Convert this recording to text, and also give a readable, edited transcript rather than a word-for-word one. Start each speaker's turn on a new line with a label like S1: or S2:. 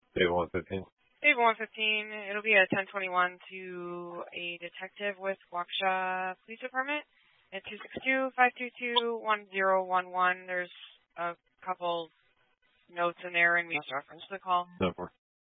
S1: Table 115.
S2: Table 115. It'll be a 1021 to a detective with Waukesha Police Department at 262-522-1011. There's a couple notes in there and we just reference the call.
S1: No more.